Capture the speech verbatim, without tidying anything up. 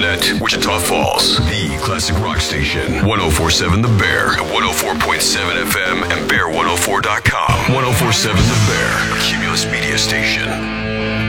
Somerset, Wichita Falls. The classic rock station. one oh four point seven The Bear at one oh four point seven F M and bear one oh four dot com. one oh four point seven The Bear, a Cumulus media station.